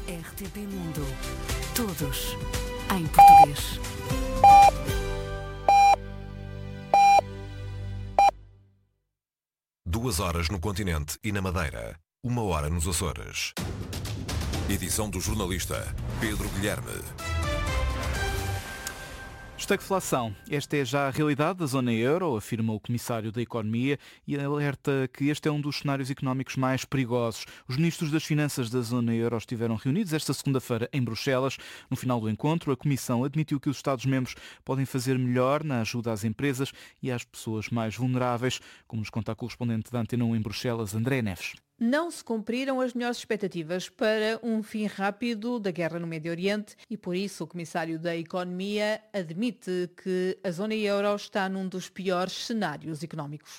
RTP Mundo. Todos em português. Duas horas no continente e na Madeira. 1 hora nos Açores. Edição do jornalista Pedro Guilherme. Estagflação. Esta é já a realidade da zona euro, afirma o Comissário da Economia e alerta que este é um dos cenários económicos mais perigosos. Os ministros das Finanças da zona euro estiveram reunidos esta segunda-feira em Bruxelas. No final do encontro, a Comissão admitiu que os Estados-membros podem fazer melhor na ajuda às empresas e às pessoas mais vulneráveis, como nos conta a correspondente da Antena 1 em Bruxelas, André Neves. Não se cumpriram as melhores expectativas para um fim rápido da guerra no Médio Oriente e, por isso, o Comissário da Economia admite que a zona euro está num dos piores cenários económicos.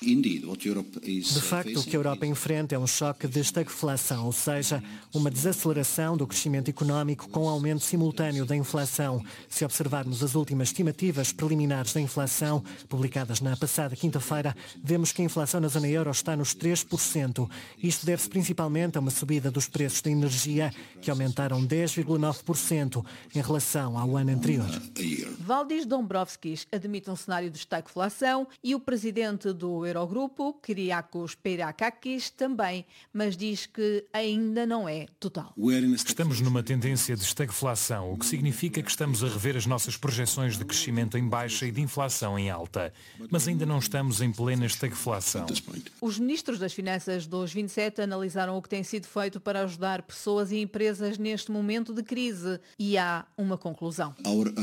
De facto, o que a Europa enfrenta é um choque de estagflação, ou seja, uma desaceleração do crescimento económico com aumento simultâneo da inflação. Se observarmos as últimas estimativas preliminares da inflação, publicadas na passada quinta-feira, vemos que a inflação na zona euro está nos 3%. Isto deve-se principalmente a uma subida dos preços da energia, que aumentaram 10,9% em relação ao ano anterior. Valdis Dombrovskis admite um cenário de estagflação e o presidente do Eurogrupo, Kyriakos Peirakakis, também, mas diz que ainda não é total. Estamos numa tendência de estagflação, o que significa que estamos a rever as nossas projeções de crescimento em baixa e de inflação em alta, mas ainda não estamos em plena estagflação. Os ministros das Finanças dos 27 analisaram o que tem sido feito para ajudar pessoas e empresas neste momento de crise e há uma conclusão.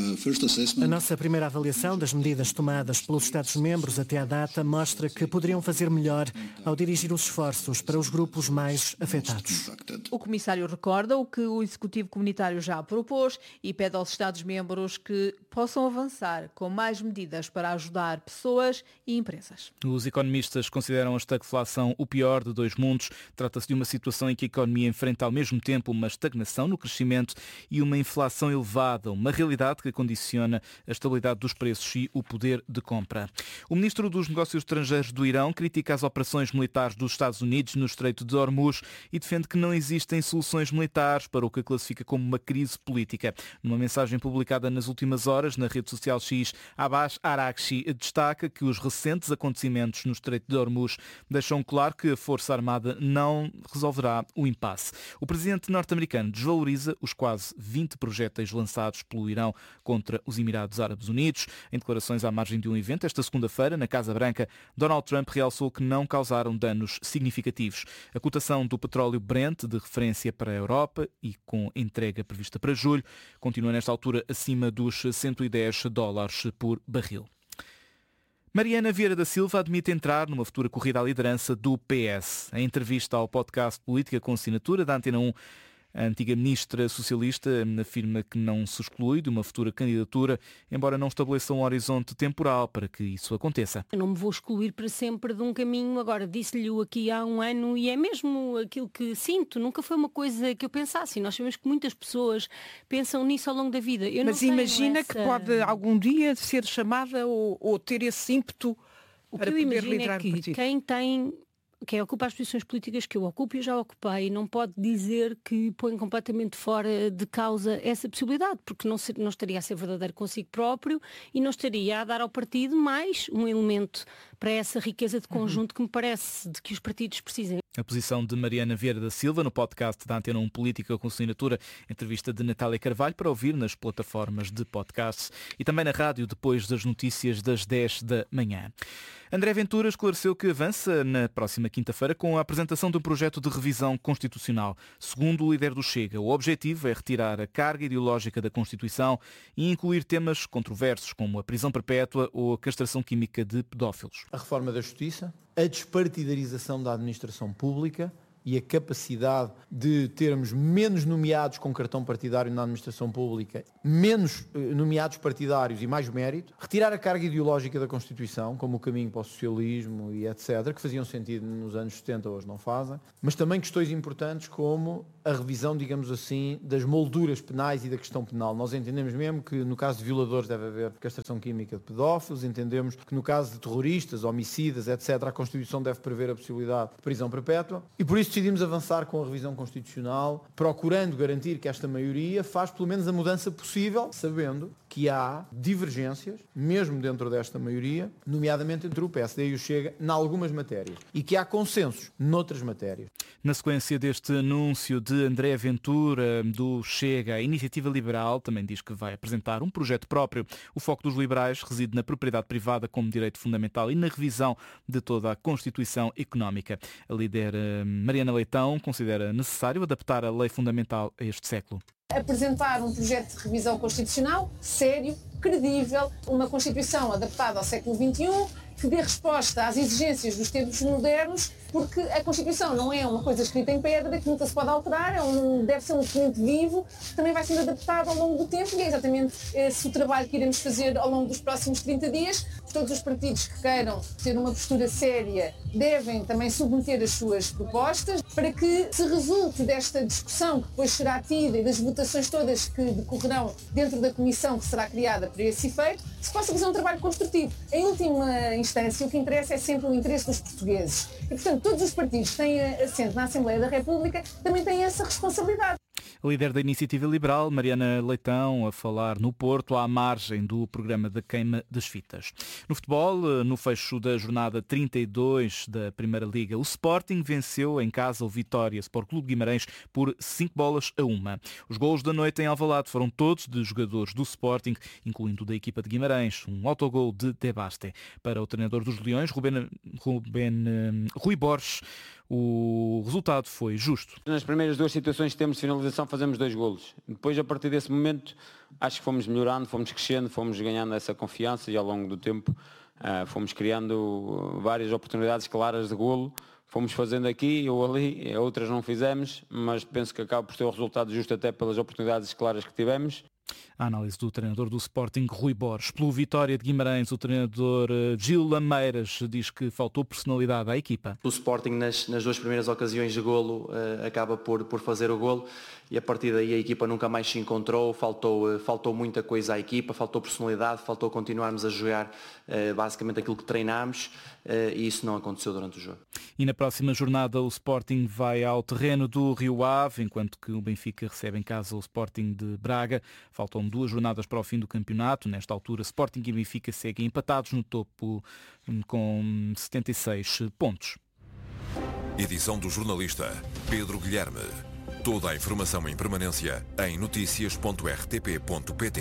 A nossa primeira avaliação das medidas tomadas pelos Estados-membros até à data mostra que poderiam fazer melhor ao dirigir os esforços para os grupos mais afetados. O Comissário recorda o que o Executivo Comunitário já propôs e pede aos Estados-membros que possam avançar com mais medidas para ajudar pessoas e empresas. Os economistas consideram a estagflação o pior de dois mundos. Trata-se de uma situação em que a economia enfrenta ao mesmo tempo uma estagnação no crescimento e uma inflação elevada, uma realidade que condiciona a estabilidade dos preços e o poder de compra. O ministro dos Negócios Estrangeiros do Irão critica as operações militares dos Estados Unidos no Estreito de Hormuz e defende que não existem soluções militares para o que classifica como uma crise política. Numa mensagem publicada nas últimas horas na rede social X, Abbas Araghchi destaca que os recentes acontecimentos no Estreito de Hormuz deixam claro que a Força Armada não resolverá o impasse. O presidente norte-americano desvaloriza os quase 20 projéteis lançados pelo Irão contra os Emirados Árabes Unidos. Em declarações à margem de um evento esta segunda-feira, na Casa Branca, Donald Trump realçou que não causaram danos significativos. A cotação do petróleo Brent, de referência para a Europa e com entrega prevista para julho, continua nesta altura acima dos $110 por barril. Mariana Vieira da Silva admite entrar numa futura corrida à liderança do PS. Em entrevista ao podcast Política com Assinatura da Antena 1, a antiga ministra socialista afirma que não se exclui de uma futura candidatura, embora não estabeleça um horizonte temporal para que isso aconteça. Eu não me vou excluir para sempre de um caminho. Agora, disse-lhe aqui há um ano e é mesmo aquilo que sinto. Nunca foi uma coisa que eu pensasse. Nós sabemos que muitas pessoas pensam nisso ao longo da vida. Eu Mas não imagina que pode algum dia ser chamada ou ter esse ímpeto para poder liderar o partido. Quem ocupa as posições políticas que eu ocupo e já ocupei não pode dizer que põe completamente fora de causa essa possibilidade, porque não estaria a ser verdadeiro consigo próprio e não estaria a dar ao partido mais um elemento para essa riqueza de conjunto que me parece de que os partidos precisem. A posição de Mariana Vieira da Silva no podcast da Antena 1 Política com Assinatura, entrevista de Natália Carvalho para ouvir nas plataformas de podcasts e também na rádio depois das notícias das 10 da manhã. André Ventura esclareceu que avança na próxima quinta-feira com a apresentação de um projeto de revisão constitucional. Segundo o líder do Chega, o objetivo é retirar a carga ideológica da Constituição e incluir temas controversos como a prisão perpétua ou a castração química de pedófilos. A reforma da Justiça, a despartidarização da administração pública e a capacidade de termos menos nomeados com cartão partidário na administração pública, menos nomeados partidários e mais mérito, retirar a carga ideológica da Constituição, como o caminho para o socialismo e etc., que faziam sentido nos anos 70, hoje não fazem, mas também questões importantes como a revisão, digamos assim, das molduras penais e da questão penal. Nós entendemos mesmo que no caso de violadores deve haver castração química de pedófilos, entendemos que no caso de terroristas, homicidas, etc., a Constituição deve prever a possibilidade de prisão perpétua e por isso decidimos avançar com a revisão constitucional, procurando garantir que esta maioria faz pelo menos a mudança possível, sabendo que há divergências, mesmo dentro desta maioria, nomeadamente entre o PSD e o Chega, em algumas matérias, e que há consensos noutras matérias. Na sequência deste anúncio de André Ventura, do Chega, a Iniciativa Liberal também diz que vai apresentar um projeto próprio. O foco dos liberais reside na propriedade privada como direito fundamental e na revisão de toda a Constituição Económica. A líder Mariana Leitão considera necessário adaptar a lei fundamental a este século. Apresentar um projeto de revisão constitucional sério, credível, uma Constituição adaptada ao século XXI, que dê resposta às exigências dos tempos modernos, porque a Constituição não é uma coisa escrita em pedra, que nunca se pode alterar, deve ser um documento vivo, que também vai sendo adaptado ao longo do tempo, e é exatamente esse o trabalho que iremos fazer ao longo dos próximos 30 dias. Todos os partidos que queiram ter uma postura séria devem também submeter as suas propostas, para que se resulte desta discussão que depois será tida e das votações todas que decorrerão dentro da comissão que será criada para esse efeito, se possa fazer um trabalho construtivo. Em última instância, o que interessa é sempre o interesse dos portugueses. E, portanto, todos os partidos que têm assento na Assembleia da República também têm essa responsabilidade. A líder da Iniciativa Liberal, Mariana Leitão, a falar no Porto, à margem do programa da queima das fitas. No futebol, no fecho da jornada 32 da Primeira Liga, o Sporting venceu em casa o Vitória Sport Clube de Guimarães por 5-1. Os golos da noite em Alvalade foram todos de jogadores do Sporting, incluindo da equipa de Guimarães, um autogol de Debaste. Para o treinador dos Leões, Rui Borges, o resultado foi justo. Nas primeiras duas situações que temos de finalização fazemos 2 golos. Depois, a partir desse momento, acho que fomos melhorando, fomos crescendo, fomos ganhando essa confiança e ao longo do tempo fomos criando várias oportunidades claras de golo. Fomos fazendo aqui ou ali, outras não fizemos, mas penso que acaba por ter o resultado justo até pelas oportunidades claras que tivemos. A análise do treinador do Sporting, Rui Borges. Pelo Vitória de Guimarães, o treinador Gil Lameiras diz que faltou personalidade à equipa. O Sporting nas 2 primeiras ocasiões de golo acaba por fazer o golo e a partir daí a equipa nunca mais se encontrou, faltou muita coisa à equipa, faltou personalidade, faltou continuarmos a jogar basicamente aquilo que treinámos e isso não aconteceu durante o jogo. E na próxima jornada o Sporting vai ao terreno do Rio Ave, enquanto que o Benfica recebe em casa o Sporting de Braga. Faltam 2 jornadas para o fim do campeonato. Nesta altura, Sporting e Benfica seguem empatados no topo com 76 pontos. Edição do jornalista Pedro Guilherme. Toda a informação em permanência em noticias.rtp.pt.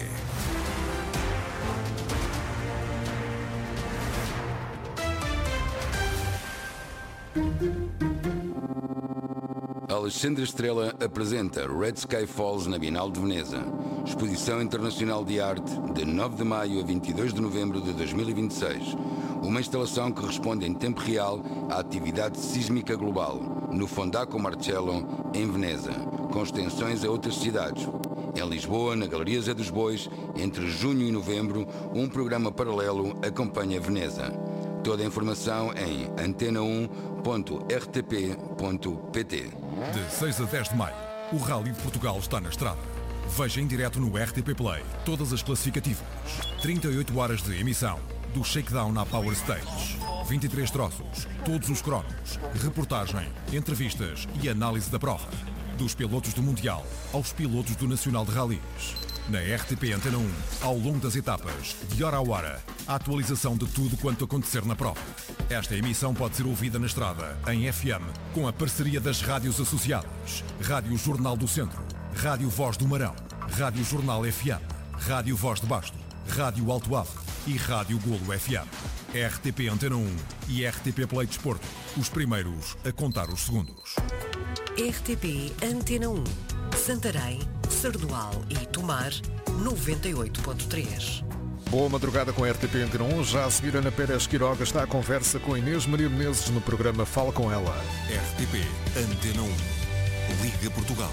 Alexandre Estrela apresenta Red Sky Falls na Bienal de Veneza. Exposição Internacional de Arte de 9 de maio a 22 de novembro de 2026. Uma instalação que responde em tempo real à atividade sísmica global, no Fondaco Marcello, em Veneza, com extensões a outras cidades. Em Lisboa, na Galeria Zé dos Bois, entre junho e novembro, um programa paralelo acompanha Veneza. Toda a informação em antena1.rtp.pt. De 6 a 10 de maio, o Rally de Portugal está na estrada. Veja em direto no RTP Play todas as classificativas. 38 horas de emissão, do shakedown à Power Stage. 23 troços, todos os cromos, reportagem, entrevistas e análise da prova. Dos pilotos do Mundial aos pilotos do Nacional de Rallys. Na RTP Antena 1, ao longo das etapas, de hora a hora, a atualização de tudo quanto acontecer na prova. Esta emissão pode ser ouvida na estrada, em FM, com a parceria das rádios associadas. Rádio Jornal do Centro, Rádio Voz do Marão, Rádio Jornal FM, Rádio Voz de Basto, Rádio Alto Ave e Rádio Golo FM. RTP Antena 1 e RTP Play Desporto, os primeiros a contar os segundos. RTP Antena 1, Santarém, Sardual e Tomar, 98.3. Boa madrugada com a RTP Antena 1. Já a seguir, Ana Pérez Quiroga está à conversa com Inês Maria Menezes no programa Fala Com Ela. RTP Antena 1, Liga Portugal.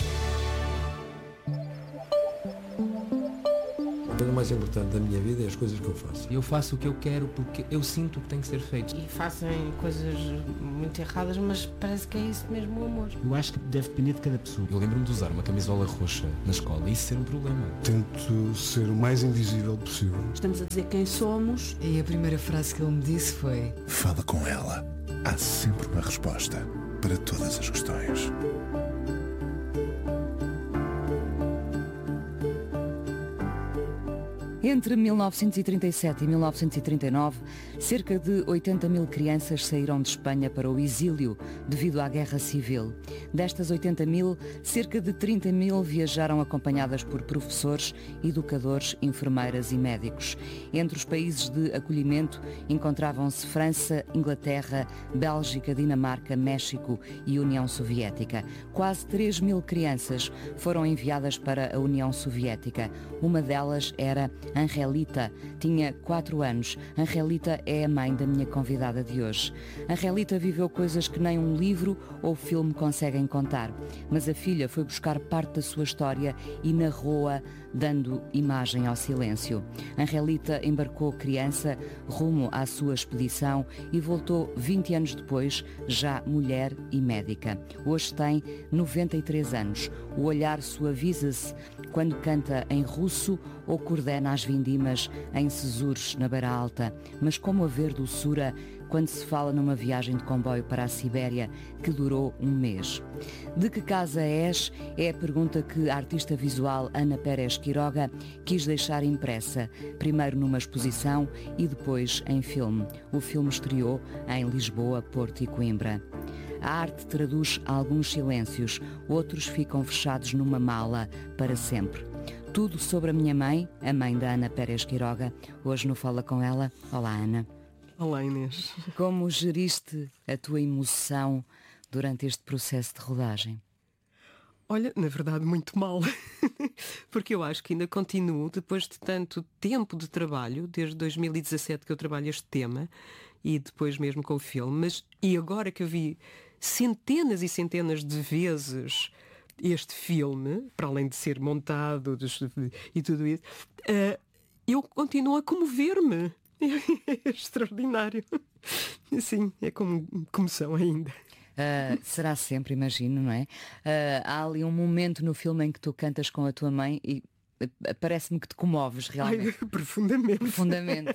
A coisa mais importante da minha vida é as coisas que eu faço. Eu faço o que eu quero porque eu sinto que tem que ser feito. E fazem coisas muito erradas, mas parece que é isso mesmo o amor. Eu acho que deve depender de cada pessoa. Eu lembro-me de usar uma camisola roxa na escola e isso ser um problema. Tento ser o mais invisível possível. Estamos a dizer quem somos. E a primeira frase que ele me disse foi: fala com ela. Há sempre uma resposta. para todas as questões. Entre 1937 e 1939, cerca de 80 mil crianças saíram de Espanha para o exílio devido à Guerra Civil. Destas 80 mil, cerca de 30 mil viajaram acompanhadas por professores, educadores, enfermeiras e médicos. Entre os países de acolhimento encontravam-se França, Inglaterra, Bélgica, Dinamarca, México e União Soviética. Quase 3 mil crianças foram enviadas para a União Soviética. Uma delas era Angelita, tinha 4 anos. Angelita é a mãe da minha convidada de hoje. Angelita viveu coisas que nem um livro ou filme conseguem contar, mas a filha foi buscar parte da sua história e narrou-a, dando imagem ao silêncio. Angelita embarcou criança rumo à sua expedição e voltou 20 anos depois, já mulher e médica. Hoje tem 93 anos. O olhar suaviza-se quando canta em russo ou coordena as vindimas em Cesures, na Beira Alta. Mas como haver doçura quando se fala numa viagem de comboio para a Sibéria que durou um mês? De que casa és? É a pergunta que a artista visual Ana Pérez Quiroga quis deixar impressa, primeiro numa exposição e depois em filme. O filme estreou em Lisboa, Porto e Coimbra. A arte traduz alguns silêncios, outros ficam fechados numa mala para sempre. Tudo sobre a minha mãe, a mãe da Ana Pérez Quiroga. Hoje no Fala Com Ela. Olá, Ana. Olá, Inês. Como geriste a tua emoção durante este processo de rodagem? Olha, na verdade, muito mal. Porque eu acho que ainda continuo, depois de tanto tempo de trabalho, desde 2017 que eu trabalho este tema, e depois mesmo com o filme, e agora que eu vi centenas e centenas de vezes este filme, para além de ser montado e tudo isso, eu continuo a comover-me. É extraordinário. Sim, é como comoção ainda. Será sempre, imagino, não é? Há ali um momento no filme em que tu cantas com a tua mãe e parece-me que te comoves realmente. Ai, profundamente. Profundamente.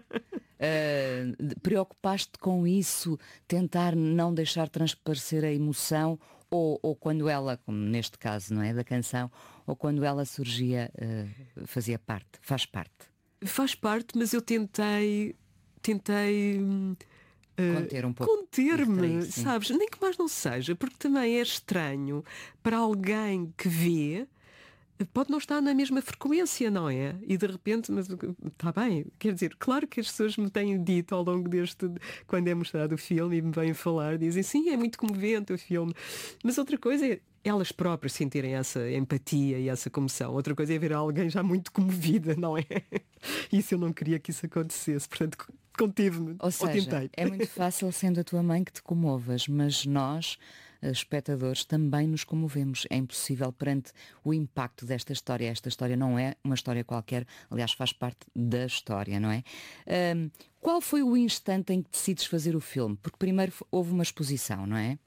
Preocupaste com isso, tentar não deixar transparecer a emoção, ou quando ela, como neste caso, não é, da canção, ou quando ela surgia, fazia parte, faz parte? Faz parte, mas eu tentei conter um pouco. Conter-me, sabes? Nem que mais não seja, porque também é estranho para alguém que vê, pode não estar na mesma frequência, não é? E de repente, mas está bem, quer dizer, claro que as pessoas me têm dito ao longo quando é mostrado o filme e me vêm falar, dizem sim, é muito comovente o filme, mas outra coisa é elas próprias sentirem essa empatia e essa comoção. Outra coisa é ver alguém já muito comovida, não é? Isso eu não queria que isso acontecesse, portanto contive-me, ou seja, tentei. É muito fácil, sendo a tua mãe, que te comovas, mas nós, espectadores, também nos comovemos. É impossível perante o impacto desta história. Esta história não é uma história qualquer, aliás faz parte da história, não é? Qual foi o instante em que decides fazer o filme? Porque primeiro houve uma exposição, não é?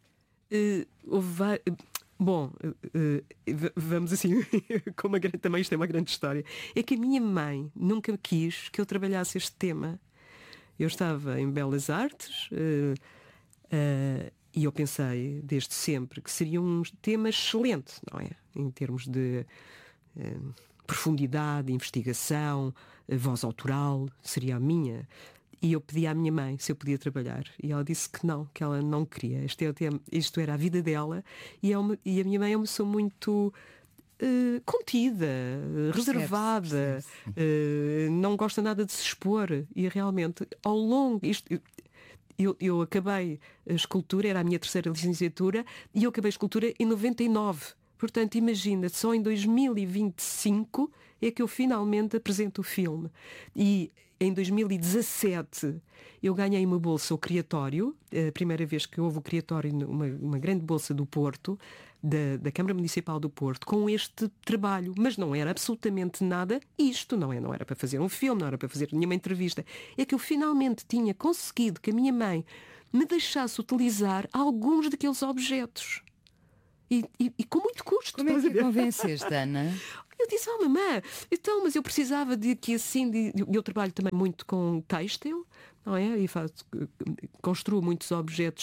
Bom, vamos assim, também isto é uma grande história. É que a minha mãe nunca quis que eu trabalhasse este tema. Eu estava em Belas Artes e eu pensei desde sempre que seria um tema excelente, não é? Em termos de profundidade, investigação, voz autoral, seria a minha. E eu pedi à minha mãe se eu podia trabalhar. E ela disse que ela não queria. Isto era a vida dela. E a minha mãe é uma pessoa muito contida, reservada, não gosta nada de se expor. E realmente, ao longo... Eu acabei a escultura, era a minha terceira licenciatura, e eu acabei a escultura em 99. Portanto, imagina, só em 2025 é que eu finalmente apresento o filme. E em 2017 eu ganhei uma bolsa ao Criatório, a primeira vez que houve o Criatório, uma grande bolsa do Porto, da Câmara Municipal do Porto, com este trabalho. Mas não era absolutamente nada isto, não era para fazer um filme, não era para fazer nenhuma entrevista. É que eu finalmente tinha conseguido que a minha mãe me deixasse utilizar alguns daqueles objetos. E com muito custo. Como é que a convenceste, Ana? Eu disse, mamãe, então, mas eu precisava de que assim... Eu trabalho também muito com têxtil, não é? E construo muitos objetos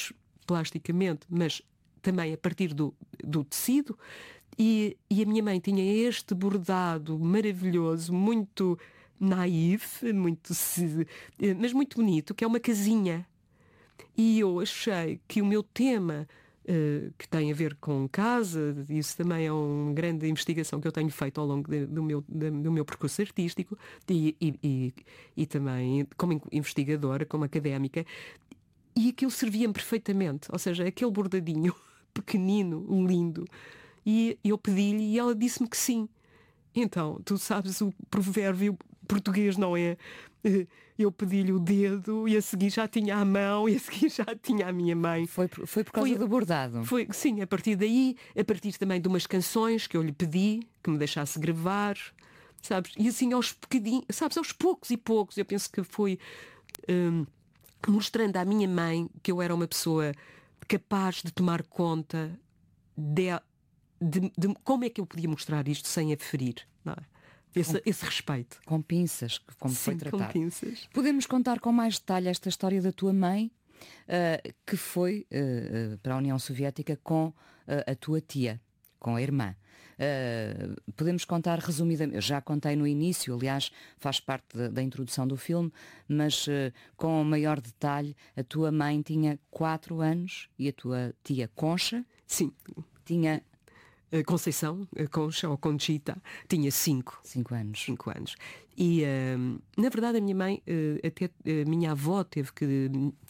plasticamente, mas também a partir do tecido. E a minha mãe tinha este bordado maravilhoso, muito naif, mas muito bonito, que é uma casinha. E eu achei que o meu tema, que tem a ver com casa, isso também é uma grande investigação que eu tenho feito ao longo do meu percurso artístico e também como investigadora, como académica, e aquilo servia-me perfeitamente, ou seja, aquele bordadinho pequenino, lindo, e eu pedi-lhe e ela disse-me que sim. Então, tu sabes o provérbio português, não é? Eu pedi-lhe o dedo e a seguir já tinha a mão e a seguir já tinha a minha mãe. Foi por causa do bordado? Sim, a partir daí, a partir também de umas canções que eu lhe pedi, que me deixasse gravar, sabes? E assim aos bocadinhos, sabes, aos poucos e poucos, eu penso que foi mostrando à minha mãe que eu era uma pessoa capaz de tomar conta de como é que eu podia mostrar isto sem a ferir, não é? Esse respeito. Com pinças, como foi tratado. Com pinças. Podemos contar com mais detalhe esta história da tua mãe, que foi para a União Soviética com a tua tia, com a irmã. Podemos contar resumidamente, eu já contei no início, aliás, faz parte da introdução do filme, mas com maior detalhe, a tua mãe tinha 4 anos e a tua tia Concha? Sim. Tinha... Conceição, Concha ou Conchita, tinha 5 anos. E, na verdade, a minha mãe, até a minha avó teve que,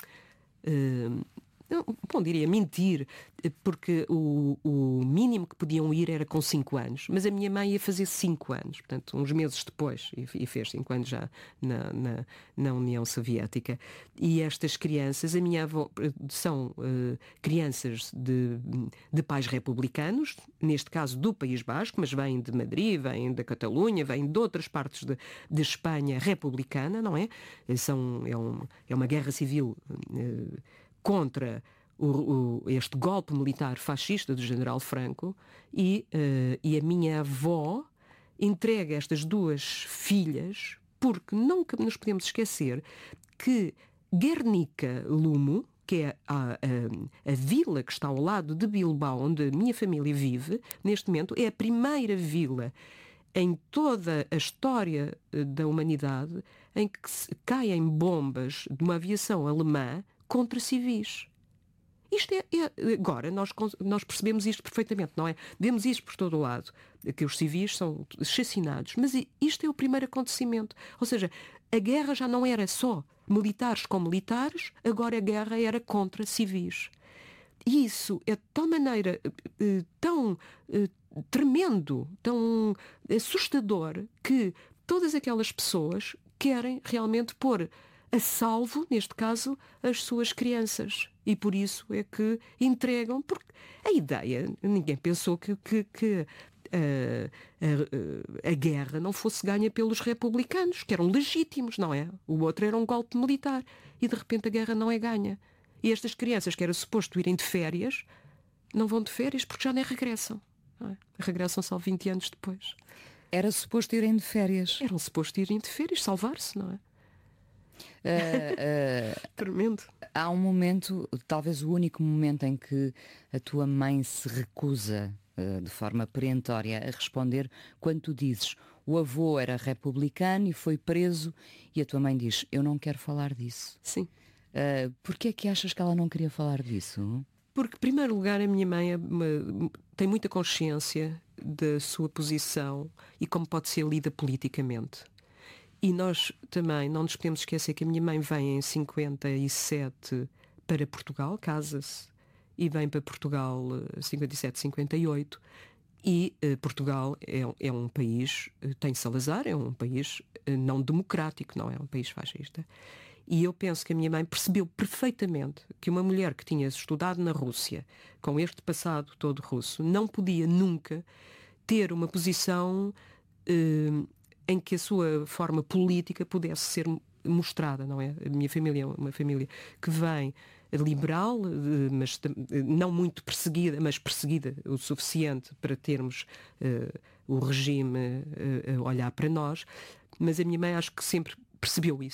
não diria mentir, porque o mínimo que podiam ir era com 5 anos, mas a minha mãe ia fazer 5 anos, portanto, uns meses depois, e fez 5 anos já na União Soviética. E estas crianças, a minha avó, são crianças de pais republicanos, neste caso do País Basco, mas vêm de Madrid, vêm da Catalunha, vêm de outras partes de Espanha republicana, não é? É uma guerra civil contra este golpe militar fascista do general Franco, e a minha avó entrega estas 2 filhas, porque nunca nos podemos esquecer que Guernica Lumo, que é a vila que está ao lado de Bilbao, onde a minha família vive, neste momento, é a primeira vila em toda a história da humanidade em que caem bombas de uma aviação alemã contra civis. Isto agora, nós percebemos isto perfeitamente, não é? Vemos isto por todo o lado, que os civis são chacinados, mas isto é o primeiro acontecimento. Ou seja, a guerra já não era só militares com militares, agora a guerra era contra civis. E isso é de tal maneira tão tremendo, tão assustador, que todas aquelas pessoas querem realmente pôr a salvo, neste caso, as suas crianças. E por isso é que entregam, porque a ideia, ninguém pensou que a guerra não fosse ganha pelos republicanos, que eram legítimos, não é? O outro era um golpe militar. E de repente a guerra não é ganha. E estas crianças, que era suposto irem de férias, não vão de férias porque já nem regressam. Não é? Regressam só 20 anos depois. Era suposto irem de férias? Eram suposto irem de férias, salvar-se, não é? Tremendo. Há um momento, talvez o único momento, em que a tua mãe se recusa de forma perentória a responder quando tu dizes: o avô era republicano e foi preso, e a tua mãe diz: eu não quero falar disso. Sim. Porquê é que achas que ela não queria falar disso? Porque, em primeiro lugar, a minha mãe tem muita consciência da sua posição e como pode ser lida politicamente. E nós também não nos podemos esquecer que a minha mãe vem em 57 para Portugal, casa-se, e vem para Portugal 57, 58, e Portugal é um país, tem Salazar, é um país não democrático, não é um país fascista. E eu penso que a minha mãe percebeu perfeitamente que uma mulher que tinha estudado na Rússia, com este passado todo russo, não podia nunca ter uma posição em que a sua forma política pudesse ser mostrada, não é? A minha família é uma família que vem liberal, mas não muito perseguida, mas perseguida o suficiente para termos o regime a olhar para nós. Mas a minha mãe acho que sempre percebeu isso.